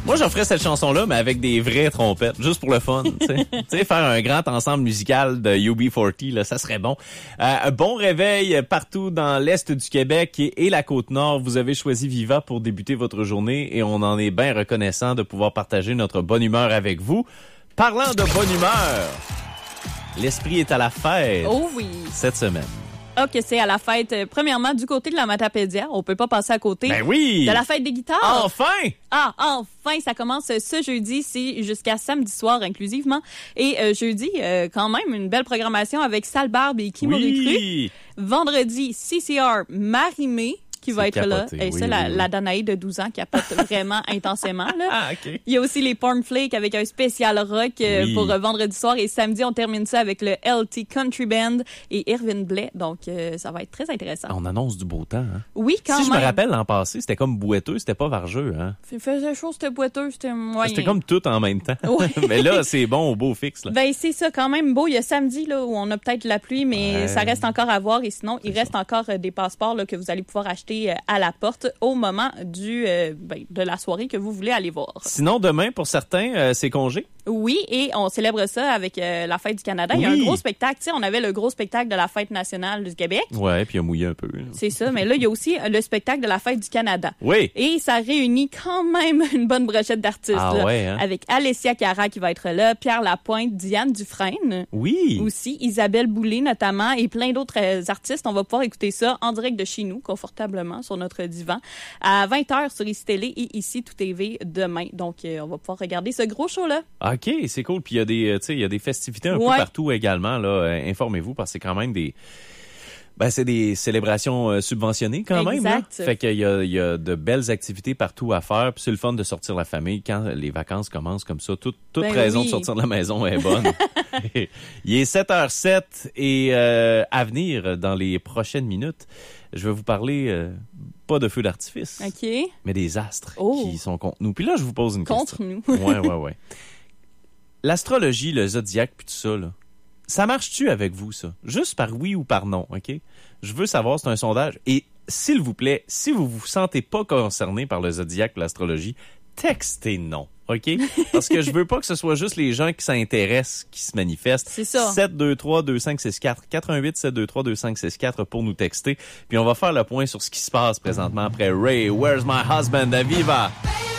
Moi, j'en ferais cette chanson-là, mais avec des vraies trompettes, juste pour le fun. Tu sais, faire un grand ensemble musical de UB40, là, ça serait bon. Un bon réveil partout dans l'Est du Québec et la Côte-Nord. Vous avez choisi Viva pour débuter votre journée et on en est bien reconnaissant de pouvoir partager notre bonne humeur avec vous. Parlant de bonne humeur, l'esprit est à la fête cette semaine. OK, c'est à la fête, premièrement, du côté de la Matapédia. On peut pas passer à côté. Ben oui! De la fête des guitares. Enfin! Ah, enfin! Ça commence ce jeudi. C'est jusqu'à samedi soir inclusivement. Et jeudi, quand même, une belle programmation avec Sale Barbe et Qui m'aurait cru. Vendredi, CCR Marimé qui va être capoté, là. Et ça, la Danae de 12 ans capote vraiment intensément, là. Ah, OK. Il y a aussi les Porn Flakes avec un spécial rock pour vendredi soir. Et samedi, on termine ça avec le LT Country Band et Irvin Blais. Donc, ça va être très intéressant. On annonce du beau temps, hein? Oui, quand même. Si je me rappelle, l'an passé, c'était comme boiteux, c'était pas vargeux, hein? Il faisait chaud, c'était boiteux, c'était moyen. C'était comme tout en même temps. Ouais. Mais là, c'est bon au beau fixe, là. Ben, c'est ça, quand même beau. Il y a samedi, là, où on a peut-être la pluie, mais ça reste encore à voir. Et sinon, il reste encore des passeports, là, que vous allez pouvoir acheter à la porte au moment de la soirée que vous voulez aller voir. Sinon, demain, pour certains, c'est congé. Oui, et on célèbre ça avec la Fête du Canada. Oui. Il y a un gros spectacle. Tu sais, on avait le gros spectacle de la Fête nationale du Québec. Ouais, puis il a mouillé un peu. Là. C'est ça, mais là, il y a aussi le spectacle de la Fête du Canada. Oui. Et ça réunit quand même une bonne brochette d'artistes. Ah là, ouais, hein? Avec Alessia Cara qui va être là, Pierre Lapointe, Diane Dufresne. Oui. Aussi, Isabelle Boulay notamment, et plein d'autres artistes. On va pouvoir écouter ça en direct de chez nous, confortablement, sur notre divan, à 20h sur ICI Télé et ici Tout TV demain. Donc, on va pouvoir regarder ce gros show-là. OK, c'est cool. Puis il y a des festivités un peu partout également. Là. Informez-vous parce que c'est quand même c'est des célébrations subventionnées quand même. Là. Fait qu'il y a de belles activités partout à faire. Puis c'est le fun de sortir la famille quand les vacances commencent comme ça. Toute raison de sortir de la maison est bonne. Il est 7h07 et à venir dans les prochaines minutes, je vais vous parler pas de feux d'artifice, mais des astres qui sont contre nous. Puis là, je vous pose une question. Contre nous. Ouais. L'astrologie, le zodiaque, puis tout ça, là, ça marche-tu avec vous, ça? Juste par oui ou par non, OK? Je veux savoir, c'est un sondage. Et s'il vous plaît, si vous vous sentez pas concerné par le zodiaque ou l'astrologie, textez non, OK? Parce que je veux pas que ce soit juste les gens qui s'intéressent qui se manifestent. C'est ça. 723-2564, 88-723-2564 pour nous texter. Puis on va faire le point sur ce qui se passe présentement après Ray, Where's My Husband, à Viva!